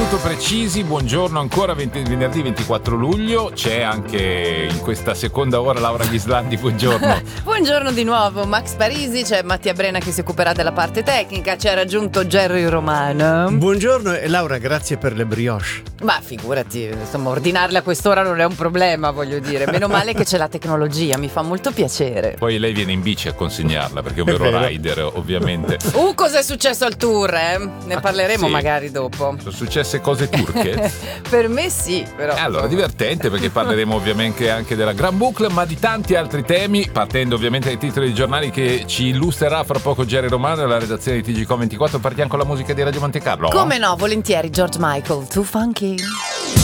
molto precisi. Buongiorno ancora, venerdì 24 luglio. C'è anche in questa seconda ora Laura Ghislandi, buongiorno. Buongiorno di nuovo, Max Parisi, c'è Mattia Brena che si occuperà della parte tecnica, ci ha raggiunto Jerry Romano. Buongiorno e Laura, grazie per le brioche. Ma figurati, insomma, ordinarle a quest'ora non è un problema, voglio dire. Meno male che c'è la tecnologia, mi fa molto piacere. Poi lei viene in bici a consegnarla perché è un vero rider, ovviamente. Cos'è successo al tour, Ne parleremo sì. magari dopo. Sono successe cose turche? Per me sì, però. Allora, divertente perché parleremo ovviamente anche della Grand Boucle, ma di tanti altri temi, partendo ovviamente dai titoli dei giornali che ci illustrerà fra poco Jerry Romano e la redazione di TGCom24. Partiamo con la musica di Radio Monte Carlo. Come no, volentieri, George Michael, Too Funky.